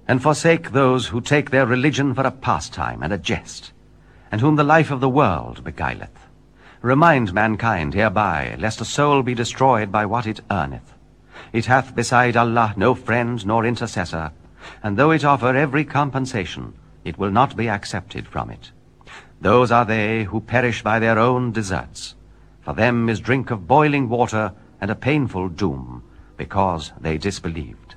And forsake those who take their religion for a pastime and a jest, and whom the life of the world beguileth. Remind mankind hereby, lest a soul be destroyed by what it earneth. It hath beside Allah no friend nor intercessor, and though it offer every compensation, it will not be accepted from it. Those are they who perish by their own deserts. For them is drink of boiling water and a painful doom, because they disbelieved.